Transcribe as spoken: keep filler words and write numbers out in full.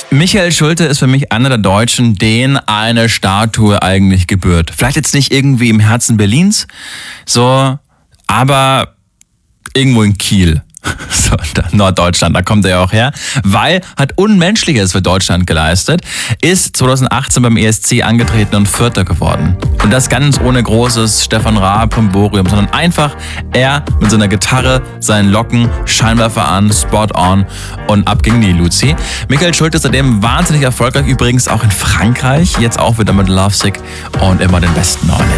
Michael Schulte ist für mich einer der Deutschen, denen eine Statue eigentlich gebührt. Vielleicht jetzt nicht irgendwie im Herzen Berlins, so, aber irgendwo in Kiel. So, Norddeutschland, da kommt er ja auch her, weil hat Unmenschliches für Deutschland geleistet, ist zwanzig achtzehn beim E S C angetreten und Vierter geworden. Und das ganz ohne großes Stefan Raab Brimborium, sondern einfach er mit seiner Gitarre, seinen Locken, Scheinwerfer an, Spot on und ab ging die Luzi. Michael Schulte ist seitdem wahnsinnig erfolgreich, übrigens auch in Frankreich, jetzt auch wieder mit Lovesick und immer den besten Norden.